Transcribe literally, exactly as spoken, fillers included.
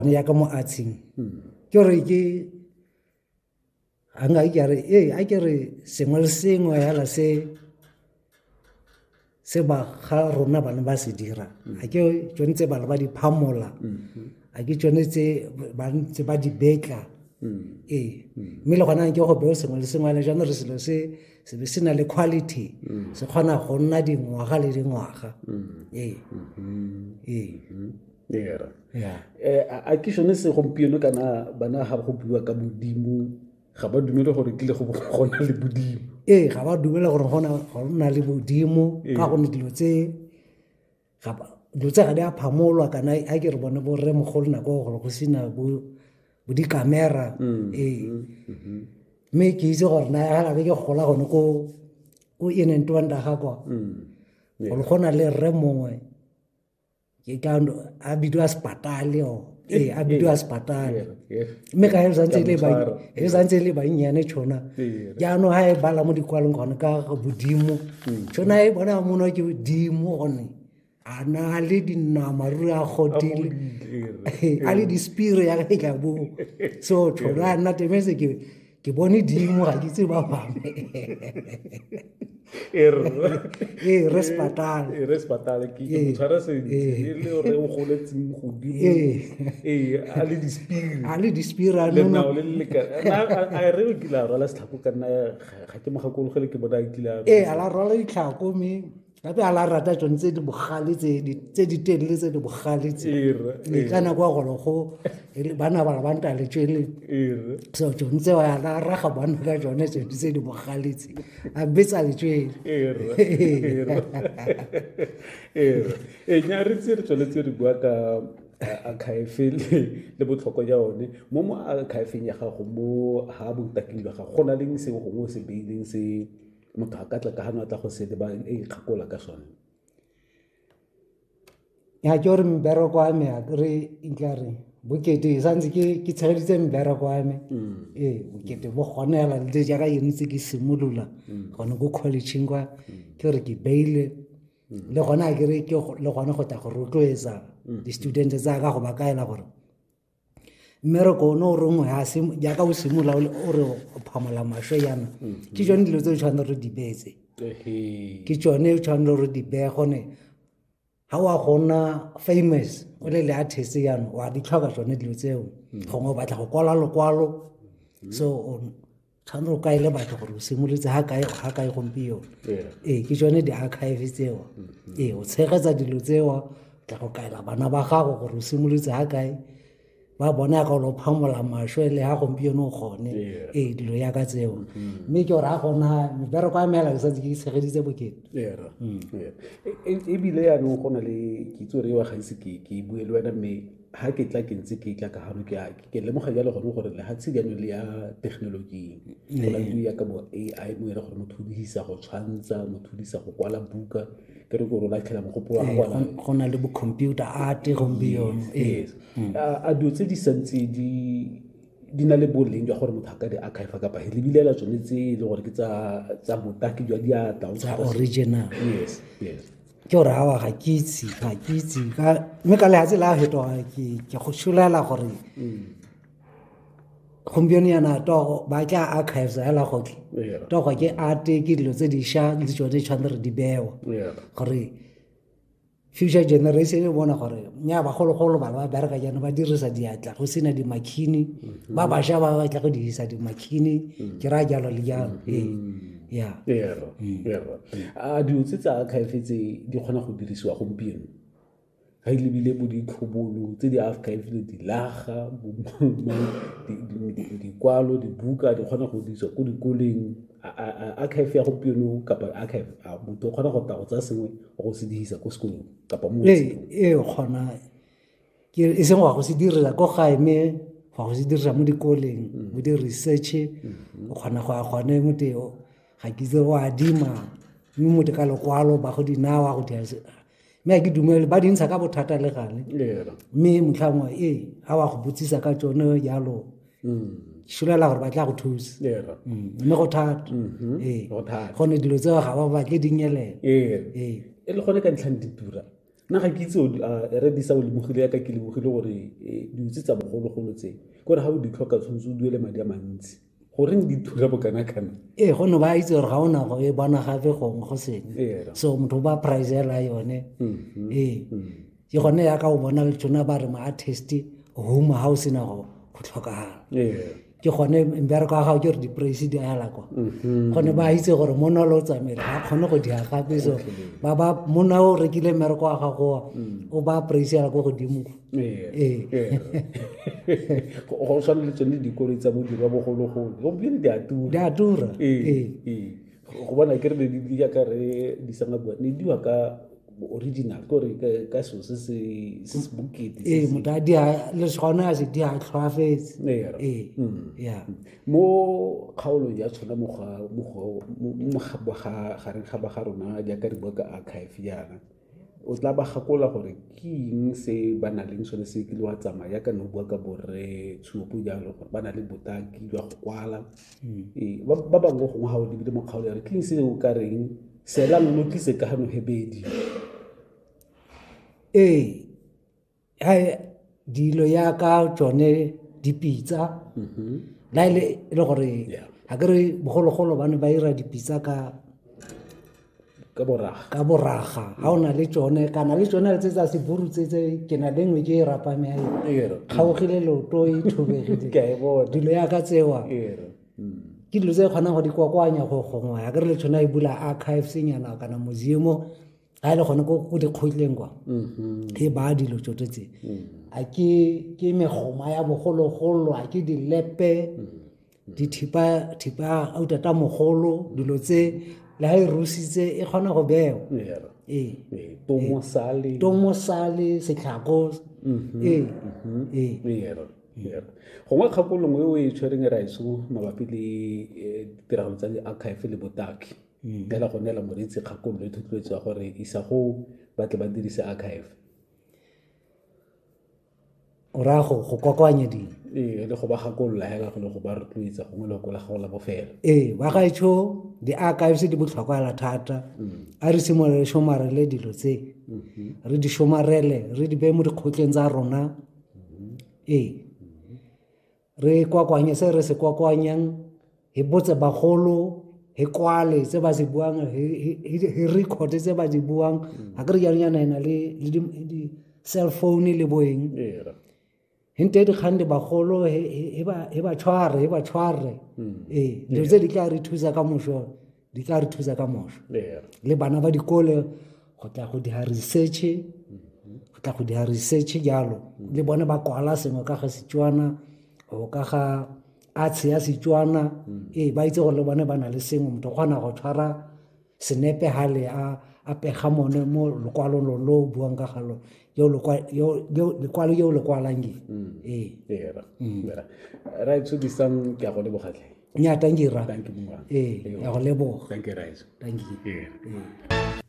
ya ka mo artsing ke re ke anga ke re eh a ke re sengwe le sengwe yala se se ba ga rona bana ba se dira a ke tshwanetse ba ba di phamola a ke tshwanetse ba ntse ba di betla eh mme le gona ke go be sengwe le sengwe le jana re se se se be sena le quality se kgona go nna dingwaga le dingwaga eh eh yeah yeah eh a ke shone se gompieno kana bana ga go bua ka modimo ga ba dumele gore ke le go gona le bodimo eh ga ba dumele gore gona gona le bodimo ka go ne dilo tse ga ba dilo tse ga di a phamolwa kana a ke re bone bo re mogolo nako gore go sina bo bo di camera eh me ke itse gore na ga ke gola gone ko o ene ntwanda ga kwa go gona le re mongwe ke ka a bidwa spatale o eh a bidwa spatale me ka e zantse le ba e zantse le ba nyane tshona ya no ha e bala mo dikwalong gone ka bodimo tshona e bona mono ke bodimo gone ana le dinama re a godile a le di spirit ya ka bo so tshona na temetse ke ke bone dimo ga ke tse ba bame er eh respatale eh respatale ki ke motshara se le re o goletseng godimo eh a le di spirit a le di spirit le na le le ka na a re ke la rola setlhako kana ga ke magakologele ke bona ke la eh ala rola ditlhako me gape ala rata tsone tse di bogale tse di tse di telele tse di bogale tse e kana kwa go go bana ba ba ntale tshele so tsone tse wa la ra ga bana ka tsone tse di tse di bogale tse a betsa le tshele eh eh nya re tse re tsole tse di bua ka a khaefele le botlhoko ja one mo mo a khaefeng ya gago mo ha bo takilwe ga gona leng se go go se beileng se motho a ka tla ka hana tla go se ba e kgakola ka sone ya jore mbero kwa me a re inkare bokete santse ke ke tshegeditse mbero kwa me eh bokete bo gonela le ja ka yentse ke simolola gone go college ngwa ke re ke beile le gona ke re ke le gona go ta go rotloetsa di students za ka go ba kaela gore mmereko no re mo ya se ja ka o simolola o re phamola masho yana ke jone dilo tse tshwana re di betse ke jone o tshwana re di be gone ha wa gona famous o le le artist yana wa di tlhoka jone dilo tseo gongwe batla go kwala lokwalo so tshwana o kaile batho gore o simoletse ha kae ha kae gompio eh ke jone di archive tseo eh o tshegetsa dilo tseo tla go kaela bana ba gago gore o simoletse ha kae ba bona ka lo phamola masho le ha gompieno gone eh dilo ya ka tseo mme ke ora gona mbere kwa mela se di segeditse bokete yeah e bile ya no gona le kitso re wa gaise ke ke buelwe wena me ha ke tla ke ntse ke tla ka hano ke ke le mo ga ya le gone gore le ha tshigano le ya technology go la ya ka mo A I mo ere gore motho di hisa go tshwantsa motho di sa go kwala buka ke re go rola tlhela mo go poa go gona le bo computer art gompieno eh a do tse di santse di di na le boleng jwa gore motho ka di archive ka pa le bilela tsone tse le gore ke tsa tsa motaki jwa diatla tsa original yes yes ke ora wa ga kitsi ga kitsi ka me ka le ha tsela heto ke ke go shulela gore gompieno yana to ba tla archives ya la gotle to go ke art ke dilo tse di sha le tsone tshwana re di bewa gore future generation e bona gore nya ba golo golo ba ba bereka jana ba dirisa diatla go sena di makini ba ba sha ba ba tla go dirisa di makini ke ra jalo le jalo eh ya yeah yeah a di utse tsa archive di kgona go dirisiwa gompieno ga ile bile bo di tlhobolo tse di archive le di laga di kwalo di buka di kgona go dirisiwa go dikoleng archive ya gompieno kapa archive a motho o kgona go ta go tsa sengwe go se dirisa ko sekolong kapa mo eh eh gona ke e seng go se dirisa go ga eme go se dirisa mo dikoleng mo di research o kgona go a gone mo teo ga ke tse wa dima mme mo te ka lokwalo ba go dinawa go dia me ke dumele ba dintsha ka bothata le gale mme motlhangwa eh ha wa go botsisa ka tsone yalo shulela gore ba tla go thusa mme go thata eh go ne dilo tse ga ba ba ke dinyelela eh e le gone ka ntlhang ditura nna ga ke itse re di sa o lemogile yaka ke lemogile gore diutse tsa bogologolo tse kore ga o di tlhoka tshwanetse o duele madi a mantsi goreng di thula bokana-kana ee go ne ba itse gore ga o nago e bona gape gongwe go sene so motho ba pricela yone ee ke gone yaka o bona le tsona ba re ma-artist home ga o sena go tlhokagala ke gone mbereko wa gago ke gore di-price di ala kwa gone ba itse gore mona lo tsamele ga kgone go dia gape so ba ba mona o rekile mmereko wa gago o ba price ya go godimo ee go tshwana le tsone dikolo tsa bodiri wa bogologolo gompieno di a tura di a tura ee go bona ke re di ya ka re di sanga bua ne diwa ka original gore ka so se se se bukete ee motho a dia le sgona a se di a tlhoafetse ee ya mo kgaolong ya tshwana mo ga mo ga gareng ga ba ga rona ya ka re bua ka archive yana o tla ba gakola gore ke eng se ba na leng sone se ke le wa tsamaya ka no bua ka borre tshupo jalo gore ba na le botaki jwa go kwala ee ba bangwe go ha o di mo kgaolo ya re ke se o ka reng sela no tlise ka hano hebedi ee hai dilo ya ka tsone dipitsa la ile le gore ha ke re bogologolo bane ba ira dipitsa ka ka boraga ka boraga ha ona le tsone kana le tsone tse tsa seburu tse tse ke na lengwe ke e rapa me ai khaogile loto e thobegile ke e bona dilo ya ka tsewa ke dilo tse kgona go di kwakwanya go gongwa ya ke re le tsone e bula archive senyana kana museum ga ile gone go di kgotleng kwa e ba dilo tsoto tse a ke ke megoma ya bogologolo a ke di lepe di thipa thipa auta ta mogolo dilo tse la ha rusitse e kgona go bewa ee tomo sale tomo sale setlhako ee ee gongwe kgakolong e o e tshwereng ra iso mabapi le ditiragalo tsa di-archive le botaki fela go neela moreetsi kgakolo e thotloetso ya gore isa go batle ba dirise archive o raya go kwakwanya dilo ee le go ba gakolola hela go le go ba rotloetsa gongwe le go la gago la bofelo ee ba gaetsho di-archives di botlhokwala thata a re simolole shomarele dilo tse re di shomarele re di beye mo dikgotleng tsa rona ee re kwakwanye se re se kwakwanyang e botse bagolo he kwale tse ba se buang he record tse ba di buang ha ke re yana ena le di cell phone le boeng hente di khande bagolo he ba he ba tshware he ba tshware eh le tse di tla re thusa ka mosho di tla re thusa ka mosho le bana ba dikole go tla go di research go tla go di research jalo le bona ba kwala sengwe ka ga Setswana o ka ga a tshia Setswana e ba itse go le bone ba na le sengwe motho gona go tshwara senepe hale a a pega mone mo lokwalo lo lo buang ka galo yo lokwa yo yo lekwalo yo lekwalangi eh era era right so disang ke go le bogatle nya tangira thank you mwa eh ya go leboga thank you right thank you yeah